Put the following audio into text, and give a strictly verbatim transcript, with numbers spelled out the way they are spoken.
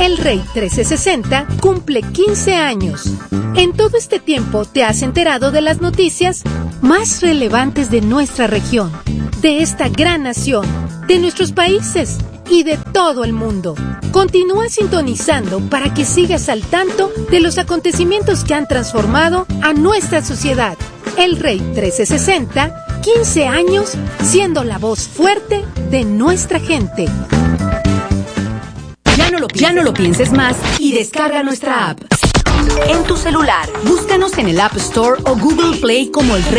El Rey trescientos sesenta cumple quince años. En todo este tiempo te has enterado de las noticias más relevantes de nuestra región, de esta gran nación, de nuestros países y de todo el mundo. Continúa sintonizando para que sigas al tanto de los acontecimientos que han transformado a nuestra sociedad. El Rey trescientos sesenta, quince años siendo la voz fuerte de nuestra gente. Ya no lo, ya no lo pienses más y descarga nuestra app. En tu celular, búscanos en el App Store o Google Play como El Rey